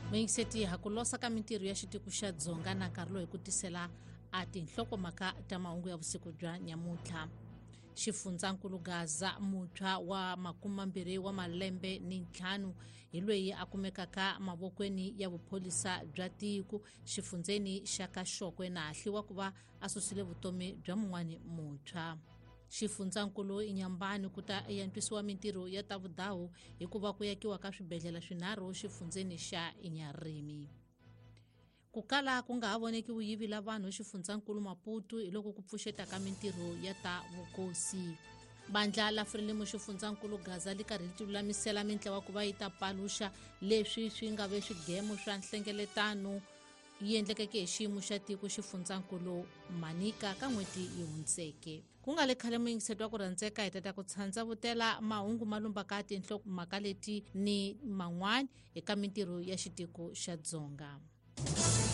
Moingiseti hakulosa ka mintirho ya xitiko xa Dzonga na nkarhi lowu hi ku tisela a tinhlokomhaka ta mahungu ya vusiku bya nyamutlha. Xifundzankulu Gaza muntshwa wa 20 wa malembe ni 5 hi loyi a kumekaka mavokweni ya vupholisa bya tiko xifundzeni xa ka Xokwe na hahliwa ku va a susile vutomi bya mun'wana muntshwa. Xifundzankulu Inyambani ku ta yantswisiwa mintirho ya ta vudawu hikuva ku yakiwa ka swibedhlele swinharhu xifundzeni xa Inyarimi. Ku kala ku nga ha voneki vuyivi la vanhu xifundzankulu Maputo hi loko ku pfuxeta ka mintirho ya ta vukosi. Bandla la Frelimo xifundzankulu Gaza li karhi li tilulamisela mintlawa ku va yi ta paluxa leswi swi nga ve swigemo swa nhlengeletano yi endlekeke hi xiyimo xa tiko xifundzankulu Manika ka n'hweti yi hundzeke. Ku nga le khale moyingiseti wa ku rhandzeka hi tata ku tshandza vutela mahungu malumba ka tinhlokomhaka leti ni man'wana eka mintirho ya xitiko xa Dzonga.